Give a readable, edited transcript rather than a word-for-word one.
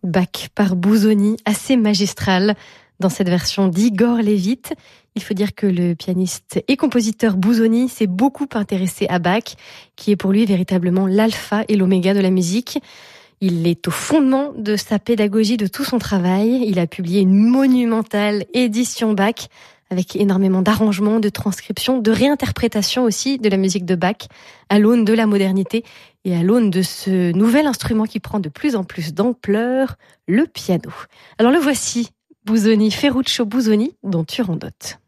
Bach par Busoni, assez magistral dans cette version d'Igor Levit. Il faut dire que le pianiste et compositeur Busoni s'est beaucoup intéressé à Bach, qui est pour lui véritablement l'alpha et l'oméga de la musique. Il est au fondement de sa pédagogie, de tout son travail. Il a publié une monumentale édition Bach avec énormément d'arrangements, de transcriptions, de réinterprétations aussi de la musique de Bach à l'aune de la modernité et à l'aune de ce nouvel instrument qui prend de plus en plus d'ampleur, le piano. Alors le voici, Busoni, Ferruccio Busoni, dont Turandot.